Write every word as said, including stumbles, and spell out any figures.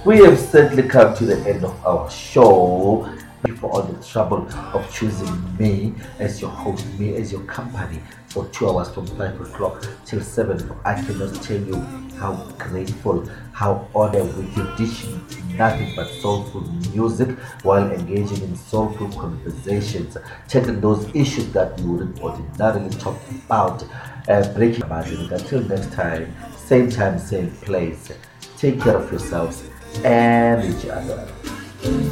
We have certainly come to the end of our show. Thank you for all the trouble of choosing me as your host, me as your company for two hours from five o'clock till seven. I cannot tell you how grateful, how honored we can dish nothing but soulful music while engaging in soulful conversations, tackling those issues that we wouldn't ordinarily talk about, uh, breaking margin. Until next time, same time, same place. Take care of yourselves and each other.